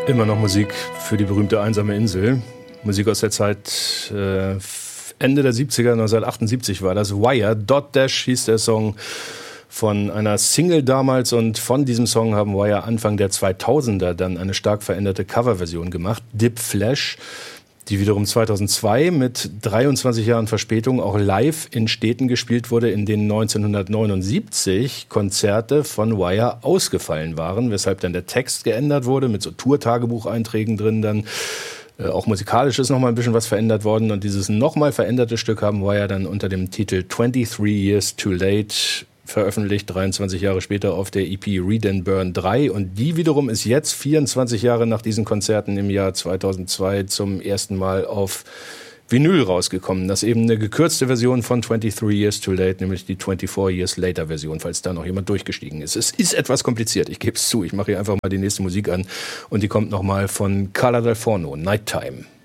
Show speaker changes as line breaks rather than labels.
Immer noch Musik für die berühmte Einsame Insel. Musik aus der Zeit Ende der 70er, 1978 war das. Wire, Dot Dash hieß der Song von einer Single damals. Und von diesem Song haben Wire Anfang der 2000er dann eine stark veränderte Coverversion gemacht. Dip Flash, die wiederum 2002 mit 23 Jahren Verspätung auch live in Städten gespielt wurde, in denen 1979 Konzerte von Wire ausgefallen waren, weshalb dann der Text geändert wurde, mit so Tour-Tagebucheinträgen drin dann. Auch musikalisch ist nochmal ein bisschen was verändert worden. Und dieses nochmal veränderte Stück haben Wire dann unter dem Titel 23 Years Too Late veröffentlicht, 23 Jahre später auf der EP Read and Burn 3. Und die wiederum ist jetzt, 24 Jahre nach diesen Konzerten im Jahr 2002, zum ersten Mal auf Vinyl rausgekommen. Das ist eben eine gekürzte Version von 23 Years Too Late, nämlich die 24 Years Later Version, falls da noch jemand durchgestiegen ist. Es ist etwas kompliziert, ich gebe es zu. Ich mache hier einfach mal die nächste Musik an und die kommt nochmal von Carla Del Forno, Nighttime.